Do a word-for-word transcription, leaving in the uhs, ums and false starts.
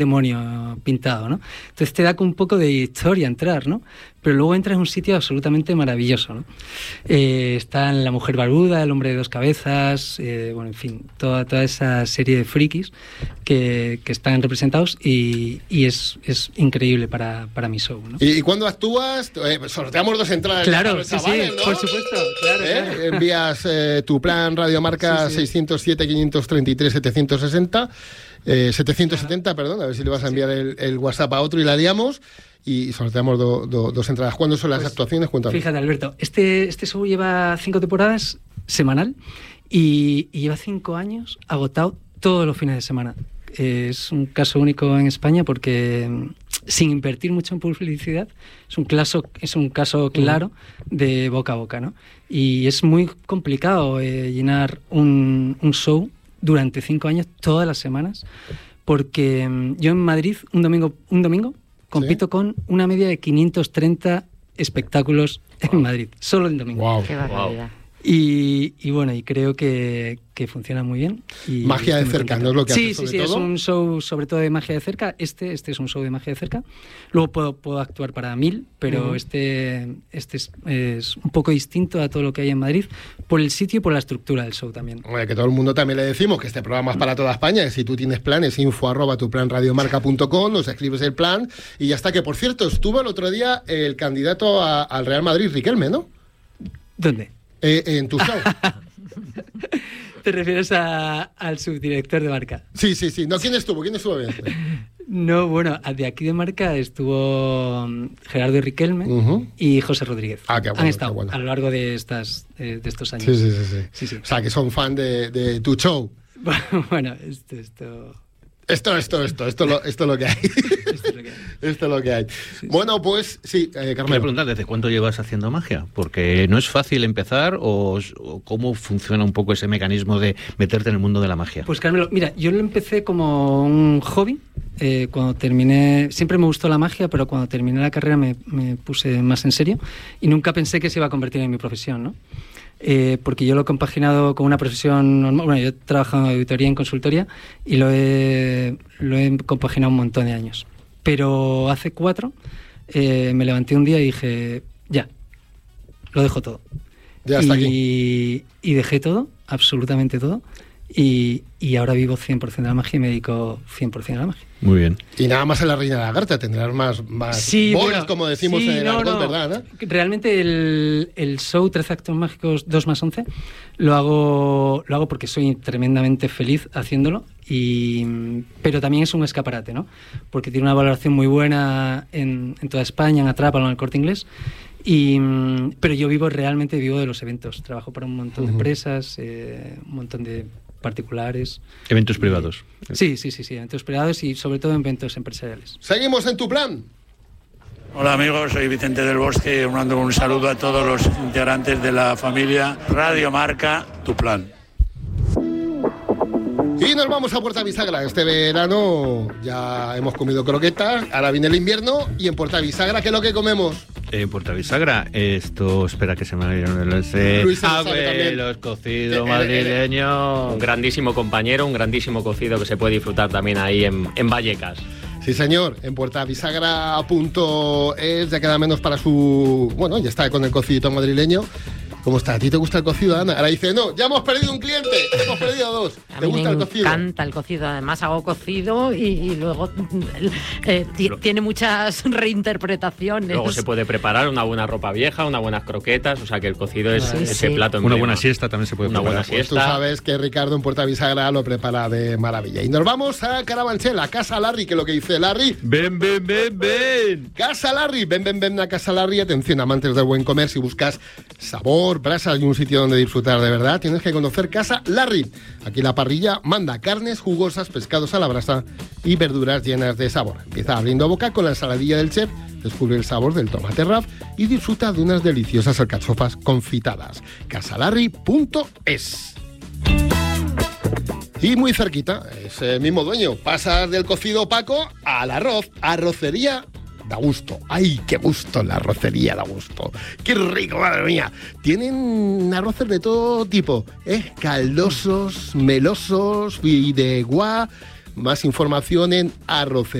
demonio pintado, ¿no? Entonces te da un poco de historia entrar, ¿no? Pero luego entras en un sitio absolutamente maravilloso, ¿no? Eh, están la mujer barbuda, el hombre de dos cabezas, eh, bueno, en fin, toda, toda esa serie de frikis que, que están representados y, y es, es increíble para, para mi show, ¿no? ¿Y, y cuando actúas? Eh, sorteamos dos entradas. Claro, los sí, chavales, sí, ¿no? por supuesto, claro, ¿Eh? claro. Envías eh, tu plan Radiomarca sí, sí. seis cero siete, cinco tres tres, siete seis cero. Eh, setecientos setenta, perdón, a ver si le vas a enviar el, el WhatsApp a otro y la liamos y sorteamos do, do, dos entradas. ¿Cuándo son las pues, actuaciones? Cuéntame. Fíjate, Alberto, este, este show lleva cinco temporadas semanal y, y lleva cinco años agotado todos los fines de semana. Eh, es un caso único en España porque sin invertir mucho en publicidad es un caso, es un caso claro de boca a boca, ¿no? Y es muy complicado eh, llenar un, un show durante cinco años, todas las semanas, porque um, yo en Madrid, un domingo, un domingo compito ¿Sí? con una media de quinientos treinta espectáculos wow. en Madrid, solo el domingo. Wow. Qué barbaridad. Y, y bueno, y creo que, que funciona muy bien. Y magia de cerca, ¿no es lo que sí, haces sobre sí, sí, todo? es un show sobre todo de magia de cerca. Este, este es un show de magia de cerca. Luego puedo, puedo actuar para mil, pero uh-huh. este, este es, es un poco distinto a todo lo que hay en Madrid por el sitio y por la estructura del show también. Bueno, que todo el mundo también le decimos que este programa es para toda España. Si tú tienes planes, info arroba tu plan radiomarca punto com, nos escribes el plan y ya está. Que por cierto, estuvo el otro día el candidato a, al Real Madrid, Riquelme, ¿no? ¿Dónde? Eh, en tu show. ¿Te refieres a, al subdirector de Marca? Sí, sí, sí. No, ¿quién estuvo? ¿Quién estuvo bien? No, bueno, de aquí de Marca estuvo Gerardo Riquelme uh-huh. y José Rodríguez. Ah, qué bueno, Han estado qué bueno. a lo largo de, estas, eh, de estos años. Sí sí sí, sí, sí, sí. O sea, que son fan de, de tu show. Bueno, esto... esto... Esto, esto, esto, esto, lo, esto es lo que hay. Esto es lo que hay. Esto es lo que hay. Sí, sí. Bueno, pues sí, eh, Carmen. Quiero preguntar, ¿desde cuánto llevas haciendo magia? Porque no es fácil empezar o, o cómo funciona un poco ese mecanismo de meterte en el mundo de la magia. Pues Carmelo, mira, yo lo empecé como un hobby. Eh, cuando terminé, siempre me gustó la magia, pero cuando terminé la carrera me, me puse más en serio y nunca pensé que se iba a convertir en mi profesión, ¿no? Eh, porque yo lo he compaginado con una profesión normal. Bueno, yo he trabajado en auditoría y en consultoría y lo he, lo he compaginado un montón de años. Pero hace cuatro eh, me levanté un día y dije, ya, lo dejo todo. Ya está y, aquí. Y dejé todo, absolutamente todo. Y, y ahora vivo cien por ciento de la magia y me dedico cien por ciento a la magia. Muy bien. Y nada más en la Reina de la Garza tendrás más, más sí, bolas, bueno, como decimos sí, en el no, argot, no. ¿verdad? ¿no? Realmente el, el show trece actos mágicos dos más once lo hago, lo hago porque soy tremendamente feliz haciéndolo, y, pero también es un escaparate, ¿no? Porque tiene una valoración muy buena en, en toda España, en Atrápalo, en el Corte Inglés. Y, pero yo vivo realmente vivo de los eventos. Trabajo para un montón uh-huh. de empresas, eh, un montón de particulares. Eventos privados. Sí, sí, sí, sí, eventos privados y sobre todo eventos empresariales. Seguimos en tu plan. Hola amigos, soy Vicente del Bosque, mando un saludo a todos los integrantes de la familia Radio Marca, tu plan. Y nos vamos a Puerta Bisagra. Este verano ya hemos comido croquetas, ahora viene el invierno y en Puerta Bisagra, ¿qué es lo que comemos? En Puerta Bisagra, esto, espera que se me vaya, no lo sé. Luis sabe los cocido madrileño. Un grandísimo compañero, un grandísimo cocido que se puede disfrutar también ahí en, en Vallecas. Sí, señor, en puerta bisagra punto es, ya queda menos para su... Bueno, ya está con el cocidito madrileño. ¿Cómo está? ¿A ti te gusta el cocido, Ana? Ahora dice, no, ya hemos perdido un cliente, hemos perdido dos. ¿Te gusta el cocido? Me encanta el cocido, además hago cocido y, y luego eh, t- tiene muchas reinterpretaciones. Luego se puede preparar una buena ropa vieja, unas buenas croquetas, o sea que el cocido es sí, ese sí. plato. Una buena siesta también se puede una preparar. Una buena siesta. Pues tú sabes que Ricardo en Puerta Bisagra lo prepara de maravilla. Y nos vamos a Carabanchel, a Casa Larry, que es lo que dice Larry. ¡Ven, ven, ven, ven! Casa Larry, ven, ven, ven a Casa Larry. Atención, amantes del buen comer, si buscas sabor, brasas y un sitio donde disfrutar de verdad, tienes que conocer Casa Larry. Aquí la parrilla manda carnes jugosas, pescados a la brasa y verduras llenas de sabor. Empieza abriendo boca con la ensaladilla del chef, descubre el sabor del tomate raf y disfruta de unas deliciosas alcachofas confitadas. casalarry punto es. Y muy cerquita, ese mismo dueño, pasas del cocido opaco al arroz, arrocería da gusto. ¡Ay, qué gusto! La arrocería da gusto. ¡Qué rico, madre mía! Tienen arroces de todo tipo, ¿eh? Caldosos, melosos, fideuá, Más información en arroce